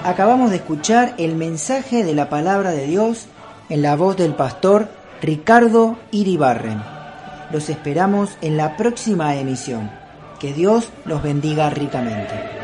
Acabamos de escuchar el mensaje de la palabra de Dios en la voz del pastor Ricardo Iribarren. Los esperamos en la próxima emisión. Que Dios los bendiga ricamente.